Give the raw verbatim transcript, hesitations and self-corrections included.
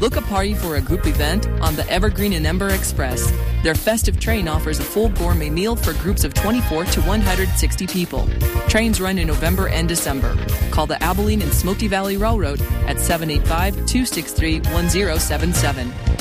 Look a party for a group event on the Evergreen and Ember Express. Their festive train offers a full gourmet meal for groups of twenty-four to one hundred sixty people. Trains run in November and December. Call the Abilene and Smoky Valley Railroad at seven eight five, two six three, one zero seven seven.